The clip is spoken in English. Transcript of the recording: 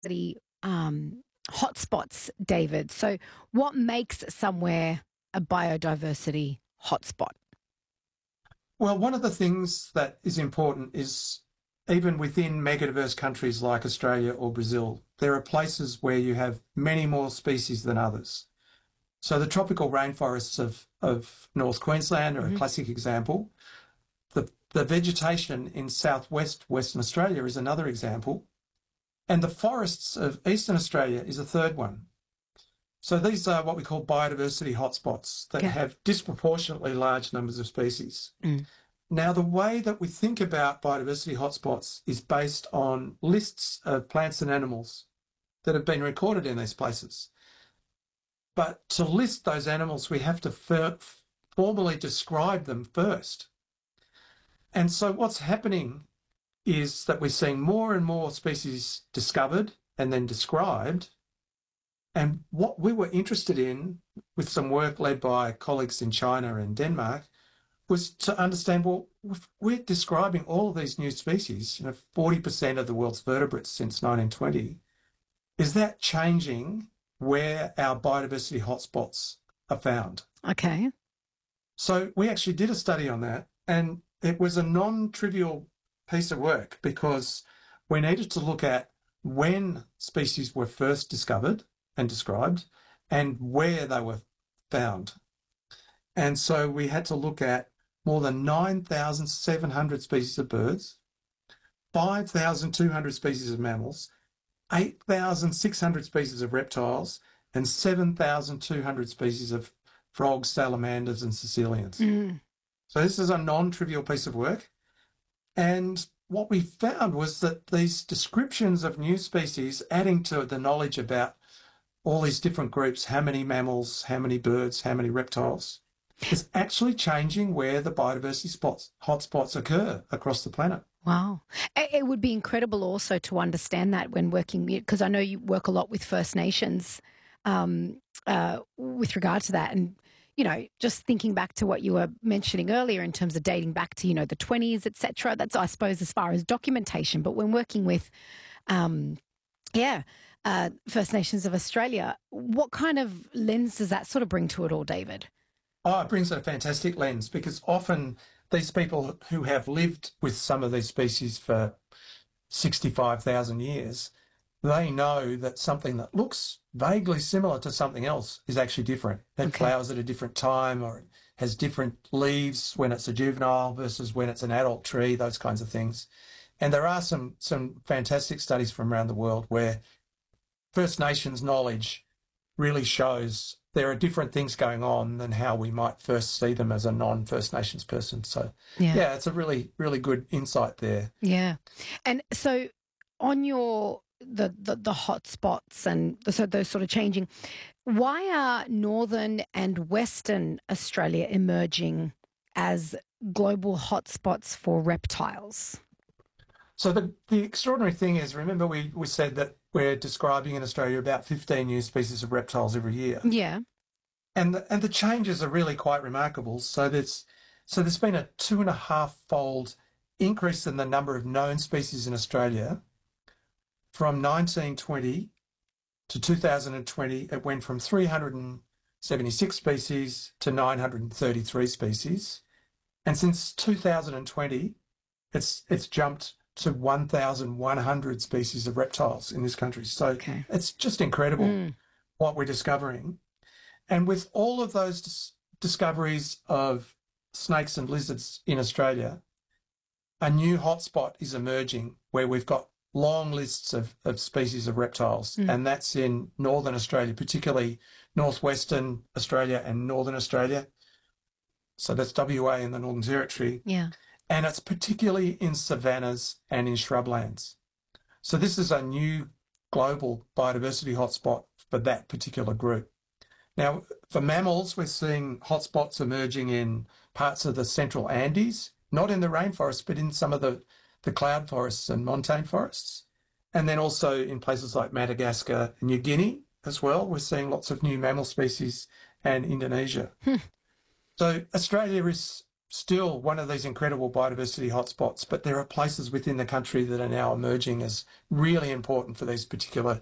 the hotspots, David. So, what makes somewhere a biodiversity hotspot? Well, one of the things that is important is even within megadiverse countries like Australia or Brazil, there are places where you have many more species than others. So the tropical rainforests of North Queensland are a Hmm. classic example. The vegetation in southwest Western Australia is another example. And the forests of Eastern Australia is a third one. So these are what we call biodiversity hotspots that Okay. have disproportionately large numbers of species. Mm. Now, the way that we think about biodiversity hotspots is based on lists of plants and animals that have been recorded in these places. But to list those animals, we have to formally describe them first. And so what's happening is that we're seeing more and more species discovered and then described. And what we were interested in, with some work led by colleagues in China and Denmark, was to understand, well, if we're describing all of these new species, 40% of the world's vertebrates since 1920. Is that changing where our biodiversity hotspots are found? Okay. So we actually did a study on that, and it was a non-trivial piece of work because we needed to look at when species were first discovered and described and where they were found. And so we had to look at more than 9,700 species of birds, 5,200 species of mammals, 8,600 species of reptiles, and 7,200 species of frogs, salamanders, and caecilians. Mm. So this is a non-trivial piece of work. And what we found was that these descriptions of new species, adding to the knowledge about all these different groups, how many mammals, how many birds, how many reptiles, is actually changing where the biodiversity hotspots occur across the planet. Wow. It would be incredible also to understand that when working, because I know you work a lot with First Nations with regard to that. And, just thinking back to what you were mentioning earlier in terms of dating back to, the 20s, et cetera. That's, I suppose, as far as documentation. But when working with, um, yeah, First Nations of Australia, what kind of lens does that sort of bring to it all, David? Oh, it brings a fantastic lens because often these people who have lived with some of these species for 65,000 years, they know that something that looks vaguely similar to something else is actually different. It Okay. flowers at a different time or it has different leaves when it's a juvenile versus when it's an adult tree, those kinds of things. And there are some fantastic studies from around the world where First Nations knowledge really shows there are different things going on than how we might first see them as a non-First Nations person. So, Yeah. yeah, it's a really, really good insight there. Yeah. And so on your the hot spots and so those sort of changing, why are Northern and Western Australia emerging as global hotspots for reptiles? So the extraordinary thing is, remember we said that we're describing in Australia about 15 new species of reptiles every year. Yeah. And the changes are really quite remarkable. So there's been a 2.5-fold increase in the number of known species in Australia. From 1920 to 2020, it went from 376 species to 933 species. And since 2020, it's jumped to 1,100 species of reptiles in this country. So Okay. it's just incredible Mm. what we're discovering. And with all of those discoveries of snakes and lizards in Australia, a new hotspot is emerging where we've got long lists of species of reptiles, Mm. and that's in Northern Australia, particularly Northwestern Australia and Northern Australia. So that's WA and the Northern Territory. Yeah. And it's particularly in savannas and in shrublands. So this is a new global biodiversity hotspot for that particular group. Now, for mammals, we're seeing hotspots emerging in parts of the central Andes, not in the rainforest, but in some of the cloud forests and montane forests. And then also in places like Madagascar and New Guinea as well, we're seeing lots of new mammal species and Indonesia. So Australia is still one of these incredible biodiversity hotspots, but there are places within the country that are now emerging as really important for these particular